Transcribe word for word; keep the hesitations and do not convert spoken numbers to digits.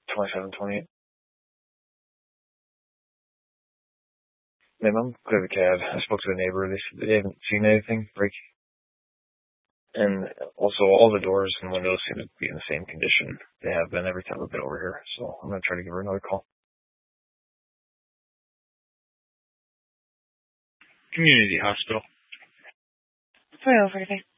twenty-seven, twenty-eight. My mom could have a cab. I spoke to a neighbor. They said they haven't seen anything break. And also, all the doors and windows seem to be in the same condition they have been every time I've been over here. So I'm going to try to give her another call. Community hospital. Sorry, over anything.